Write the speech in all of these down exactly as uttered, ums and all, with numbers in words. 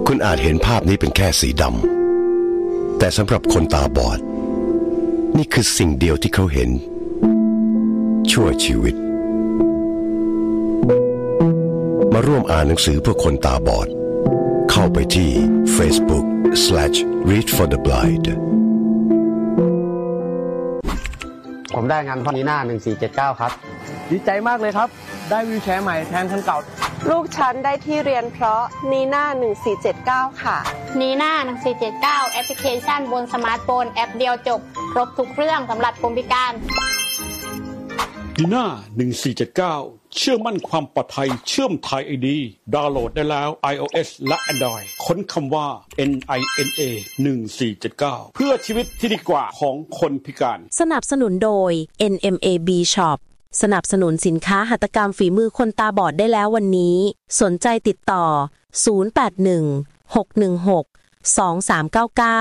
คุณอาจเห็นภาพนี้เป็นแค่สีดำแต่สำหรับคนตาบอดนี่คือสิ่งเดียวที่เขาเห็นชั่วชีวิตมาร่วมอ่านหนังสือเพื่อคนตาบอดเข้าไปที่ Facebook slash read for the blind ผมได้งานพ่อนีน่าหนึ่งสี่เจ็ดเก้าครับดีใจมากเลยครับได้วีลแชร์ใหม่แทนคันเก่าลูกฉันได้ที่เรียนเพราะนีน่าหนึ่งสี่เจ็ดเก้าค่ะนีน่าหนึ่งสี่เจ็ดเก้าแอปพลิเคชันบนสมาร์ทโฟนแอปเดียวจบครบทุกเรื่องสำหรับคนพิการนีน่าหนึ่งสี่เจ็ดเก้าเชื่อมั่นความปลอดภัยเชื่อม Thai ไอ ดี ดาวน์โหลดได้แล้ว iOS และ Android ค้นคำว่า เอ็น ไอ เอ็น เอ หนึ่งสี่เจ็ดเก้า เพื่อชีวิตที่ดีกว่าของคนพิการสนับสนุนโดย เอ็น เอ็ม เอ บี Shop สนับสนุนสินค้าหัตถกรรมฝีมือคนตาบอดได้แล้ววันนี้สนใจติดต่อศูนย์ แปด หนึ่ง หก หนึ่ง หก สอง สาม เก้า เก้า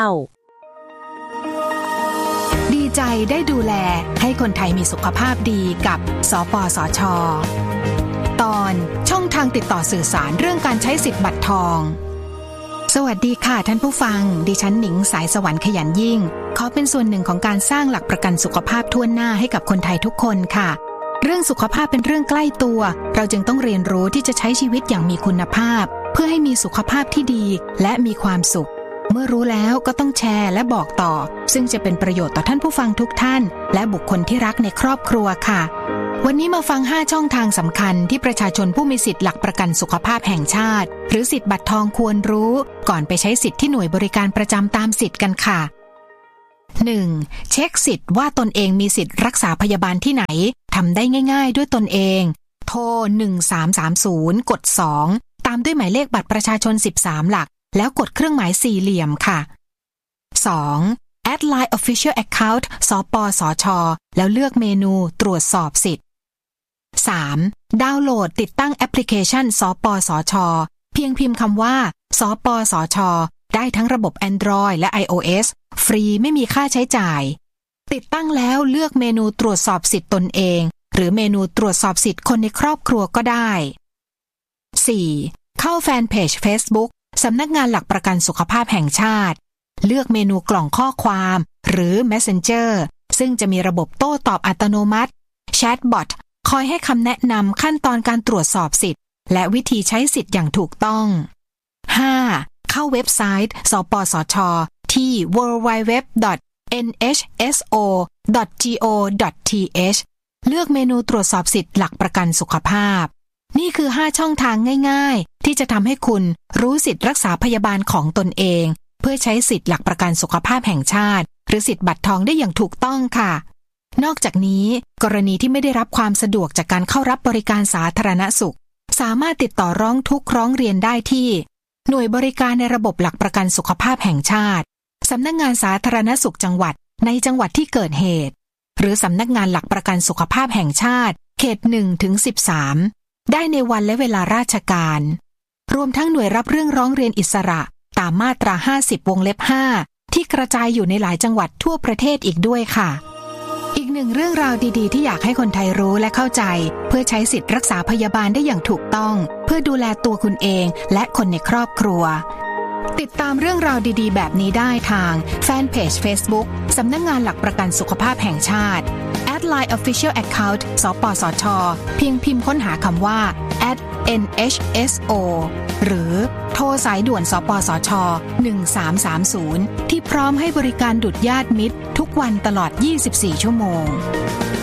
ดีใจได้ดูแลให้คนไทยมีสุขภาพดีกับสปสช.ตอนช่องทางติดต่อสื่อสารเรื่องการใช้สิทธิ์บัตรทองสวัสดีค่ะท่านผู้ฟังดิฉันหนิงสายสวรรค์ขยันยิ่งขอเป็นส่วนหนึ่งของการสร้างหลักประกันสุขภาพทั่วหน้าให้กับคนไทยทุกคนค่ะเรื่องสุขภาพเป็นเรื่องใกล้ตัวเราจึงต้องเรียนรู้ที่จะใช้ชีวิตอย่างมีคุณภาพเพื่อให้มีสุขภาพที่ดีและมีความสุขเมื่อรู้แล้วก็ต้องแชร์และบอกต่อซึ่งจะเป็นประโยชน์ต่อท่านผู้ฟังทุกท่านและบุคคลที่รักในครอบครัวค่ะวันนี้มาฟังห้าช่องทางสำคัญที่ประชาชนผู้มีสิทธิ์หลักประกันสุขภาพแห่งชาติหรือสิทธิ์บัตรทองควรรู้ก่อนไปใช้สิทธิ์ที่หน่วยบริการประจำตามสิทธิ์กันค่ะ หนึ่ง เช็คสิทธิ์ว่าตนเองมีสิทธิ์รักษาพยาบาลที่ไหนทำได้ง่ายๆด้วยตนเองโทรหนึ่งสามสามศูนย์กดสองตามด้วยหมายเลขบัตรประชาชนสิบสามหลักแล้วกดเครื่องหมายสี่เหลี่ยมค่ะ สอง แอดไลน์ Official Account สปสช.แล้วเลือกเมนูตรวจสอบสิทธิ์ สาม ดาวน์โหลดติดตั้งแอปพลิเคชันสปสช.เพียงพิมพ์คำว่าสปสช.ได้ทั้งระบบ Android และ iOS ฟรีไม่มีค่าใช้จ่ายติดตั้งแล้วเลือกเมนูตรวจสอบสิทธิ์ตนเองหรือเมนูตรวจสอบสิทธิ์คนในครอบครัวก็ได้ สี่ เข้าแฟนเพจ Facebook สำนักงานหลักประกันสุขภาพแห่งชาติเลือกเมนูกล่องข้อความหรือ Messenger ซึ่งจะมีระบบโต้ตอบอัตโนมัติแชทบอทคอยให้คำแนะนำขั้นตอนการตรวจสอบสิทธิ์และวิธีใช้สิทธิ์อย่างถูกต้อง ห้า เข้าเว็บไซต์สปสช.ที่ ดับเบิลยู ดับเบิลยู ดับเบิลยู ดอท เอ็น เอช เอส โอ ดอท จี โอ ดอท ที เอช เลือกเมนูตรวจสอบสิทธิ์หลักประกันสุขภาพนี่คือห้าช่องทางง่ายๆที่จะทำให้คุณรู้สิทธิ์รักษาพยาบาลของตนเองเพื่อใช้สิทธิ์หลักประกันสุขภาพแห่งชาติหรือสิทธิ์บัตรทองได้อย่างถูกต้องค่ะนอกจากนี้กรณีที่ไม่ได้รับความสะดวกจากการเข้ารับบริการสาธารณสุขสามารถติดต่อร้องทุกข์ร้องเรียนได้ที่หน่วยบริการในระบบหลักประกันสุขภาพแห่งชาติสำนักงานสาธารณสุขจังหวัดในจังหวัดที่เกิดเหตุหรือสำนักงานหลักประกันสุขภาพแห่งชาติเขต หนึ่งถึงสิบสาม ได้ในวันและเวลาราชการรวมทั้งหน่วยรับเรื่องร้องเรียนอิสระตามมาตราห้าสิบวงเล็บห้าที่กระจายอยู่ในหลายจังหวัดทั่วประเทศอีกด้วยค่ะอีกหนึ่งเรื่องราวดีๆที่อยากให้คนไทยรู้และเข้าใจเพื่อใช้สิทธิ์รักษาพยาบาลได้อย่างถูกต้องเพื่อดูแลตัวคุณเองและคนในครอบครัวติดตามเรื่องราวดีๆแบบนี้ได้ทางแฟนเพจ Facebook สำนักงานหลักประกันสุขภาพแห่งชาติ แอดไลน์ Official Account สปสช.เพียงพิมพ์ค้นหาคำว่า แอท เอ็น เอช เอส โอ หรือโทรสายด่วนสปสช.หนึ่งสามสามศูนย์ที่พร้อมให้บริการดุจญาติมิตรทุกวันตลอดยี่สิบสี่ชั่วโมง